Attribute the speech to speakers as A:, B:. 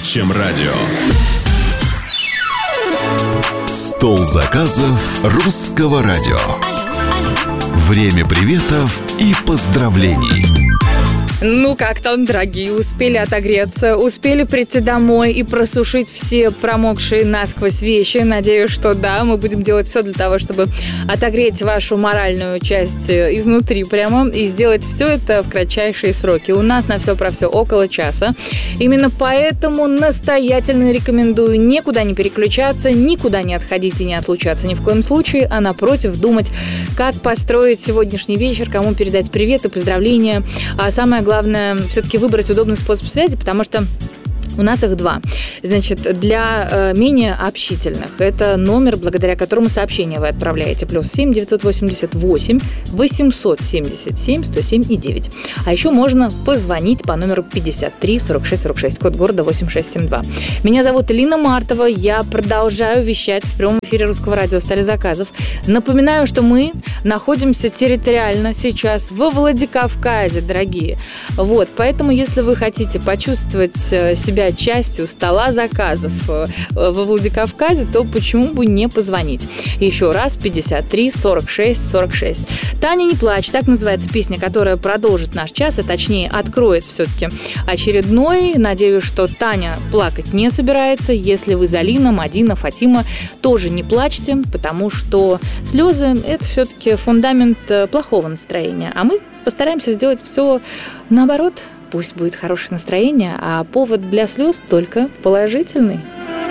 A: чем радио. Стол заказов Русского радио. Время приветов и поздравлений.
B: Ну как там, дорогие, успели отогреться, успели прийти домой и просушить все промокшие насквозь вещи? Надеюсь, что да, мы будем делать все для того, чтобы отогреть вашу моральную часть изнутри прямо и сделать все это в кратчайшие сроки. У нас на все про все около часа. Именно поэтому настоятельно рекомендую никуда не переключаться, никуда не отходить и не отлучаться ни в коем случае, а напротив думать, как построить сегодняшний вечер, кому передать привет и поздравления. А самое главное, все-таки выбрать удобный способ связи, потому что у нас их два. Значит, для менее общительных это номер, благодаря которому сообщение вы отправляете. +7 988 877 107 и 9. А еще можно позвонить по номеру 53 46 46, код города 8672. Меня зовут Лина Мартова. Я продолжаю вещать в прямом эфире Русского радио «Столе заказов». Напоминаю, что мы находимся территориально сейчас во Владикавказе, дорогие. Вот, поэтому, если вы хотите почувствовать себя частью стола заказов во Владикавказе, то почему бы не позвонить? Еще раз, 53 46 46. «Таня, не плачь», так называется песня, которая продолжит наш час, а точнее откроет все-таки очередной. Надеюсь, что Таня плакать не собирается. Если вы за Лина, Мадина, Фатима, тоже не плачьте, потому что слезы – это все-таки фундамент плохого настроения. А мы постараемся сделать все наоборот. Пусть будет хорошее настроение, а повод для слез только положительный.